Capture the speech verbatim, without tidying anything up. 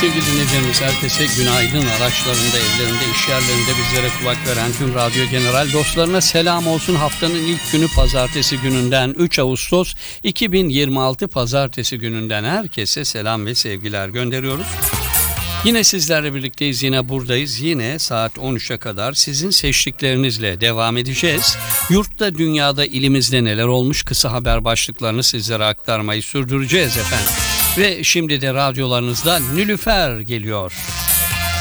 sevgili dinleyicilerimiz, herkese günaydın. Araçlarında, evlerinde, iş yerlerinde bizlere kulak veren tüm Radyo General dostlarına selam olsun. Haftanın ilk günü pazartesi gününden üç Ağustos iki bin yirmi altı pazartesi gününden herkese selam ve sevgiler gönderiyoruz. Yine sizlerle birlikteyiz, yine buradayız. Yine saat on üçe kadar sizin seçtiklerinizle devam edeceğiz. Yurtta, dünyada, ilimizde neler olmuş kısa haber başlıklarını sizlere aktarmayı sürdüreceğiz efendim. Ve şimdi de radyolarınızda Nilüfer geliyor.